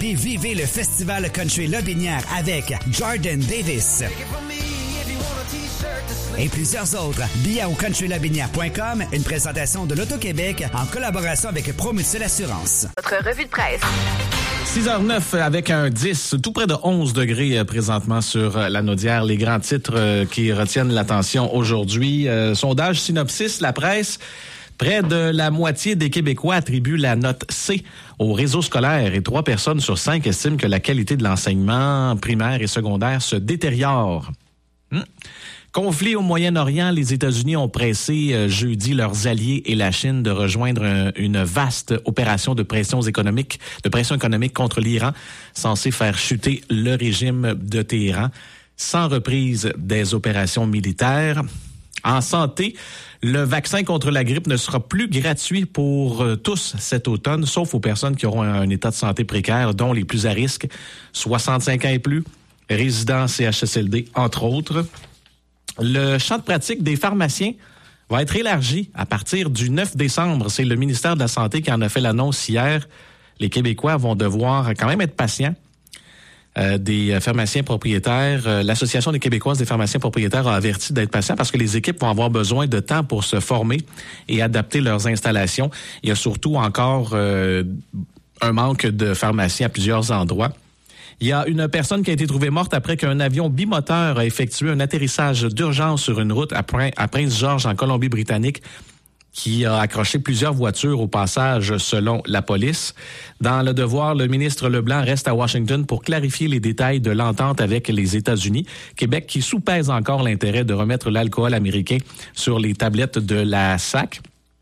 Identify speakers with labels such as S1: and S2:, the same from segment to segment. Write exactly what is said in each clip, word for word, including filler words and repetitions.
S1: puis vivez le Festival Country Lotbinière avec Jordan Davis et plusieurs autres. Billets au country lotbinière point com, une présentation de l'Auto-Québec en collaboration avec Promutuelle Assurance.
S2: Votre revue de presse.
S3: six heures neuf avec un dix, tout près de onze degrés présentement sur la Naudière. Les grands titres qui retiennent l'attention aujourd'hui. Euh, sondage Synopsis, la presse. Près de la moitié des Québécois attribuent la note C au réseau scolaire et trois personnes sur cinq estiment que la qualité de l'enseignement primaire et secondaire se détériore. Hum. Conflit au Moyen-Orient, les États-Unis ont pressé euh, jeudi leurs alliés et la Chine de rejoindre un, une vaste opération de pression économique, de pression économique contre l'Iran, censée faire chuter le régime de Téhéran, sans reprise des opérations militaires. En santé, le vaccin contre la grippe ne sera plus gratuit pour euh, tous cet automne, sauf aux personnes qui auront un, un état de santé précaire, dont les plus à risque, soixante-cinq ans et plus, résidents C H S L D, entre autres. Le champ de pratique des pharmaciens va être élargi à partir du neuf décembre. C'est le ministère de la Santé qui en a fait l'annonce hier. Les Québécois vont devoir quand même être patients. Euh, des pharmaciens propriétaires, euh, l'Association des Québécoises des pharmaciens propriétaires a averti d'être patients parce que les équipes vont avoir besoin de temps pour se former et adapter leurs installations. Il y a surtout encore euh, un manque de pharmaciens à plusieurs endroits. Il y a une personne qui a été trouvée morte après qu'un avion bimoteur a effectué un atterrissage d'urgence sur une route à Prince-George en Colombie-Britannique qui a accroché plusieurs voitures au passage selon la police. Dans le devoir, le ministre Leblanc reste à Washington pour clarifier les détails de l'entente avec les États-Unis. Québec qui soupèse encore l'intérêt de remettre l'alcool américain sur les tablettes de la S A C.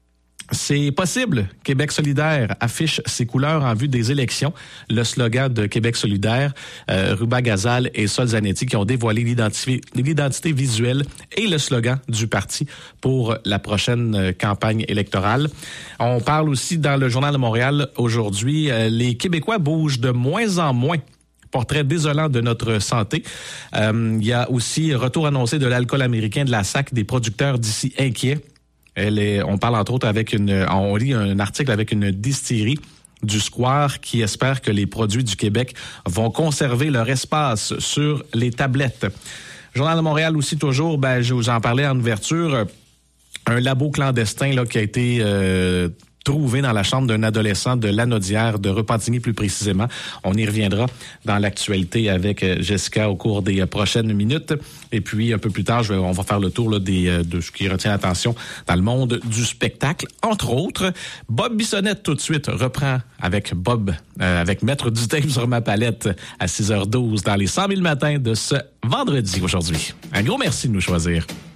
S3: C'est possible. Québec solidaire affiche ses couleurs en vue des élections. Le slogan de Québec solidaire, euh, Ruba Gazal et Sol Zanetti qui ont dévoilé l'identité, l'identité visuelle et le slogan du parti pour la prochaine campagne électorale. On parle aussi dans le Journal de Montréal aujourd'hui, euh, les Québécois bougent de moins en moins. Portrait désolant de notre santé. Euh, il y a aussi retour annoncé de l'alcool américain de la S A C, des producteurs d'ici inquiets. Elle est, on parle entre autres avec une, on lit un article avec une distillerie du Square qui espère que les produits du Québec vont conserver leur espace sur les tablettes. Journal de Montréal aussi toujours, ben je vous en parlais en ouverture, un labo clandestin là qui a été euh, trouvé dans la chambre d'un adolescent de Lanaudière, de Repentigny plus précisément. On y reviendra dans l'actualité avec Jessica au cours des prochaines minutes. Et puis, un peu plus tard, je vais, on va faire le tour là, des, de ce qui retient l'attention dans le monde du spectacle. Entre autres, Bob Bissonnette, tout de suite, reprend avec Bob, euh, avec Mettre du tape sur ma palette à six heures douze dans les cent mille matins de ce vendredi aujourd'hui. Un gros merci de nous choisir.